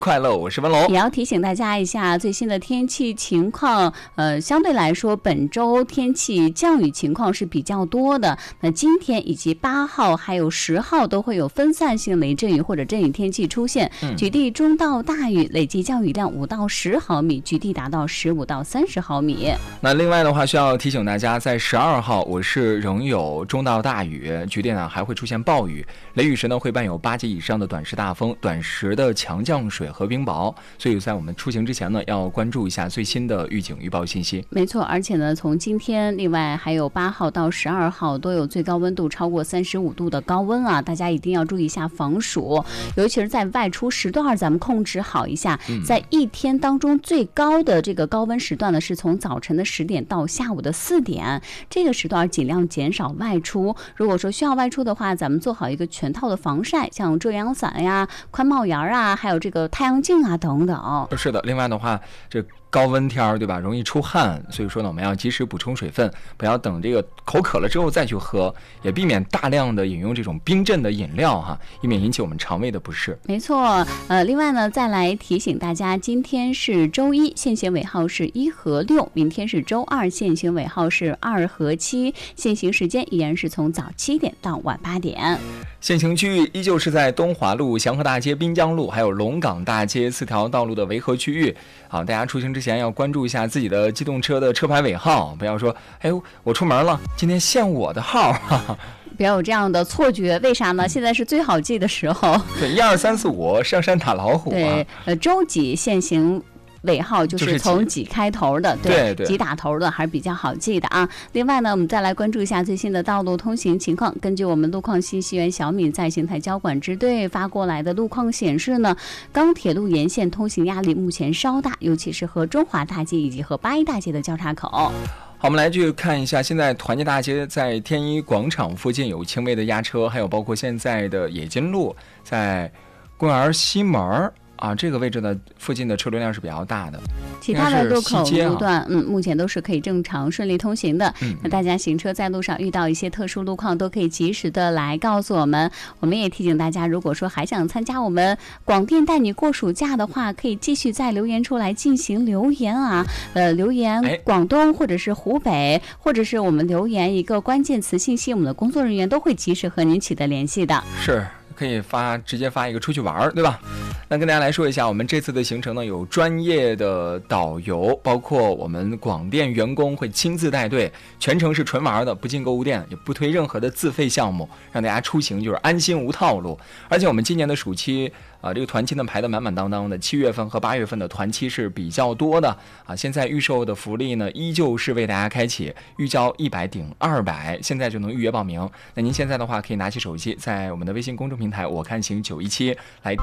快乐，我是文龙。 也要提醒大家一下最新的天气情况。相对来说，本周天气降雨情况是比较多的。那今天以及8号还有10号都会有分散性雷阵雨或者阵雨天气出现，局地中到大雨，累计降雨量5到10毫米，局地达到15到30毫米。 那另外的话，需要提醒大家，在12号我市仍有中到大雨，局地呢还会出现暴雨，雷雨时呢会伴有8级以上的短时大风，短时的强降水和冰雹，所以在我们出行之前呢，要关注一下最新的预警预报信息。 没错，而且呢，从今天另外还有8号到12号都有最高温度超过35度的高温啊，大家一定要注意一下防暑，尤其是在外出时段，咱们控制好一下。在一天当中最高的这个高温时段呢，是从早晨的10点到下午的4点，这个时段尽量减少外出。如果说需要外出的话，咱们做好一个全套的防晒，像遮阳伞呀、宽帽檐啊，还有这个太阳镜啊等等。 是的，另外的话，这高温天对吧，容易出汗，所以说呢，我们要及时补充水分，不要等这个口渴了之后再去喝，也避免大量的饮用这种冰镇的饮料哈，以免引起我们肠胃的不适。 没错，另外呢，再来提醒大家，今天是周一，限行尾号是1和6，明天是周二，限行尾号是2和7，限行时间依然是从早7点到晚8点。 限行区域依旧是在东华路、祥和大街、滨江路，还有龙岗大街4条道路的围合区域。好，大家出行之前要关注一下自己的机动车的车牌尾号，不要说，哎，我出门了，今天限我的号，哈哈。 不要有这样的错觉，为啥呢？现在是最好记的时候。 对，12345上山打老虎、啊。 对，周几限行尾号就是从几开头的， 对， 几打头的还是比较好记的啊。另外呢，我们再来关注一下最新的道路通行情况。根据我们路况信息员小敏在邢台交管支队发过来的路况显示呢，钢铁路沿线通行压力目前稍大，尤其是和中华大街以及和八一大街的交叉口。 好，我们来去看一下，现在团结大街在天一广场附近有轻微的压车，还有包括现在的冶金路在公园西门啊，这个位置呢，附近的车流量是比较大的。 其他的路口路段，目前都是可以正常顺利通行的。那大家行车在路上遇到一些特殊路况，都可以及时的来告诉我们。我们也提醒大家，如果说还想参加我们广电带你过暑假的话，可以继续在留言处来进行留言啊。留言广东或者是湖北，或者是我们留言一个关键词信息，我们的工作人员都会及时和您取得联系的。 是。可以直接发一个出去玩，对吧？那跟大家来说一下，我们这次的行程呢，有专业的导游，包括我们广电员工会亲自带队，全程是纯玩的，不进购物店，也不推任何的自费项目，让大家出行就是安心无套路。而且我们今年的暑期这个团期呢排得满满当当的，7月份和8月份的团期是比较多的啊。现在预售的福利呢，依旧是为大家开启，预交100顶200，现在就能预约报名。那您现在的话，可以拿起手机，在我们的微信公众平台我看行917来。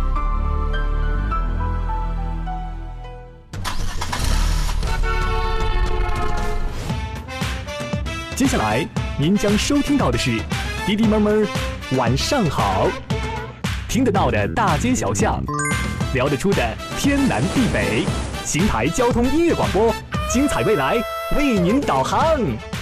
接下来您将收听到的是滴滴妹妹晚上好，听得到的大街小巷，聊得出的天南地北，邢台交通音乐广播，精彩未来为您导航。